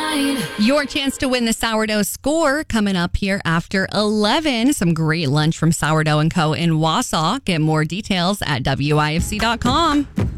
Your chance to win the Sourdough Score coming up here after 11. Some great lunch from Sourdough & Co. in Wausau. Get more details at WIFC.com.